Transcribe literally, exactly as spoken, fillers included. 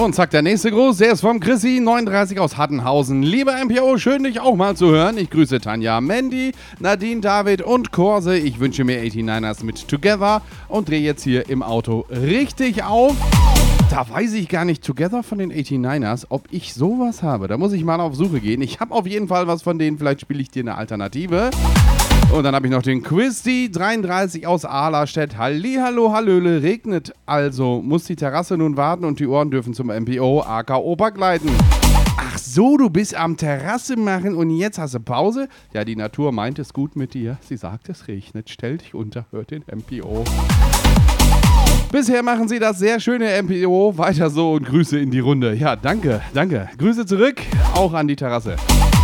Und zack, der nächste Gruß, der ist vom Chrissy neununddreißig aus Hattenhausen. Lieber M P O, schön dich auch mal zu hören. Ich grüße Tanja, Mandy, Nadine, David und Korse. Ich wünsche mir achtundachtzigers mit Together und drehe jetzt hier im Auto richtig auf. Da weiß ich gar nicht, Together von den achtundachtzigers, ob ich sowas habe. Da muss ich mal auf Suche gehen. Ich habe auf jeden Fall was von denen, vielleicht spiele ich dir eine Alternative. Und dann habe ich noch den Quizzy dreiunddreißig aus Ahlerstedt. Hallihallo, hallöle, regnet also. Muss die Terrasse nun warten und die Ohren dürfen zum M P O aka Opa gleiten. Ach so, du bist am Terrasse machen und jetzt hast du Pause? Ja, die Natur meint es gut mit dir. Sie sagt, es regnet. Stell dich unter, hört den M P O. Bisher machen sie das sehr schöne M P O. Weiter so und Grüße in die Runde. Ja, danke, danke. Grüße zurück, auch an die Terrasse.